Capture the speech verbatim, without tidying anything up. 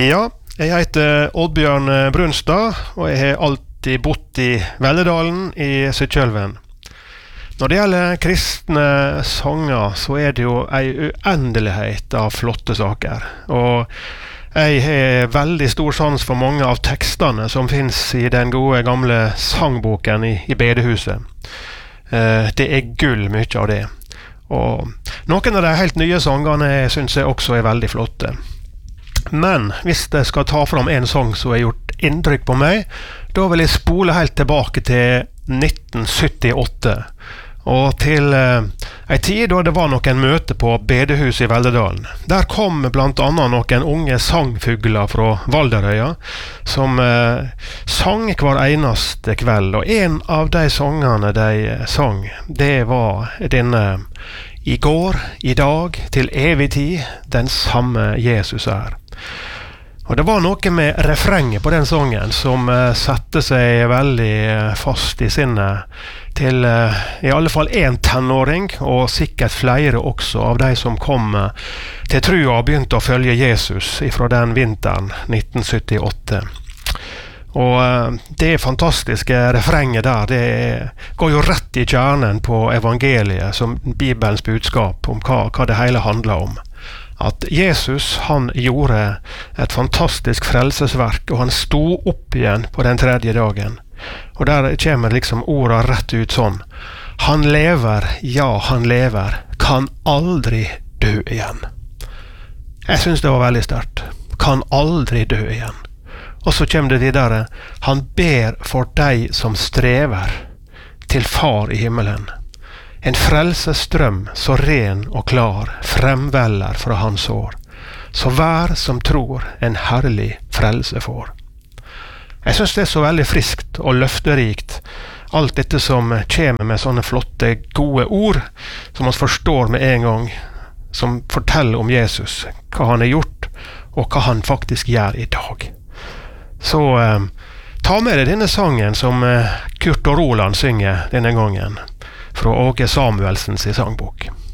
Ja, jeg heter Oddbjørn Brunstad, og jeg har alltid bodd i Velledalen i Sykkylven. Når det gjelder kristne sanger, så er det jo en uendelighet av flotte saker. Og jeg har veldig stor sans for mange av tekstene som finnes i den gode gamle sangboken i, i bedehuset. Eh, det er gull mye av det. Og noen av de helt nye sangene synes jeg også er veldig flotte. Men hvis jeg skal ta fram en sang som har gjort inntrykk på meg, da vil jeg spole helt tilbake til nitten syttiåtte. Og til eh, en tid da det var noen møte på bedehuset i Velledalen. Der kom blant annet noen unge sangfugler fra Valderøya, som eh, sang hver eneste kveld. Og en av de sangene de sang, det var denne: I går, i dag, til evig tid, den samme Jesus er. Og det var noe med refrenget på den sangen som uh, satte seg veldig uh, fast i sinnet til uh, i alle fall en tenåring, og sikkert flere også av de som kom uh, til trua og begynte å følge Jesus fra den vinteren nitten syttiåtte. Og uh, det fantastiske refrenget der, det går jo rett i kjernen på evangeliet, som Bibelens budskap om hva, hva det hele handler om. At Jesus, han gjorde et fantastisk frelsesverk, og han sto opp igjen på den tredje dagen. Og der kommer liksom ordet rett ut sånn: Han lever, ja, han lever, kan aldri dø igjen. Jeg synes det var veldig sterkt. Kan aldri dø igjen. Og så kommer det de der: Han ber for deg som strever, til far i himmelen. En frelsestrøm så ren og klar fremveller fra hans år, så hver som tror en herlig frelse får. Jeg synes det er så veldig friskt og løfterikt, alt dette som kommer med sånne flotte, gode ord, som man forstår med en gang, som forteller om Jesus, hva han har gjort, og hva han faktisk gjør i dag. Så eh, ta med deg denne sangen som eh, Kurt og Roland synger denne gangen, fra Åge Samuelsens sangbok.